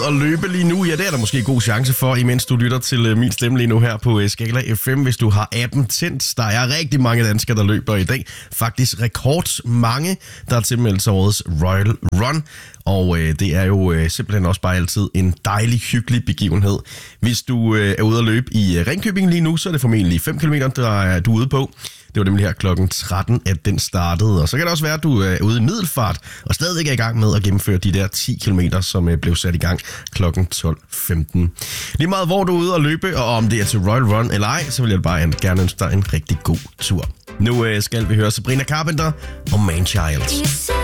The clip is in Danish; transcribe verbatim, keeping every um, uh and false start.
og løbe lige nu? Ja, det er der måske god chance for, imens du lytter til min stemme lige nu her på Skala F M, hvis du har appen tændt. Der er rigtig mange danskere, der løber i dag. Faktisk rekord mange, der er tilmeldt sig årets Royal Run. Og øh, det er jo øh, simpelthen også bare altid en dejlig, hyggelig begivenhed. Hvis du øh, er ude at løbe i øh, Ringkøbing lige nu, så er det formentlig fem kilometer, der er du ude på. Det var nemlig her klokken tretten, at den startede. Og så kan det også være, at du er ude i Middelfart og stadig er i gang med at gennemføre de der ti kilometer, som øh, blev sat i gang klokken tolv femten. Lige meget hvor du er ude at løbe, og om det er til Royal Run eller ej, så vil jeg bare gerne ønske dig en rigtig god tur. Nu øh, skal vi høre Sabrina Carpenter og Manchild.